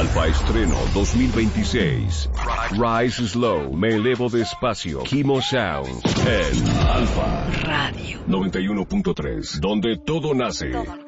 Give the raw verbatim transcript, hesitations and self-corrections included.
Alfa Estreno dos mil veintiséis. Rise Slow, me elevo despacio. Kimo Sound en Alfa Radio noventa y uno punto tres, donde todo nace.